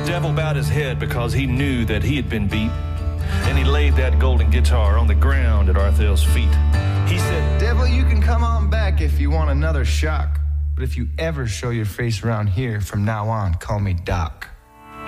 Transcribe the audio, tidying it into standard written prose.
devil bowed his head because he knew that he had been beat, and he laid that golden guitar on the ground at Arthel's feet. He said, "Devil, you can come on back if you want another shock. But if you ever show your face around here, from now on, call me Doc."